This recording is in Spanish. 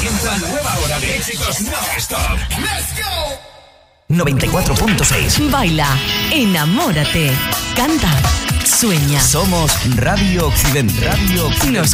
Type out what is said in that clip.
Comienza nueva hora de éxitos non-stop. ¡Let's go! 94.6. Baila, enamórate, canta, sueña. Somos Radio Occidente. Radio Occidente. Nos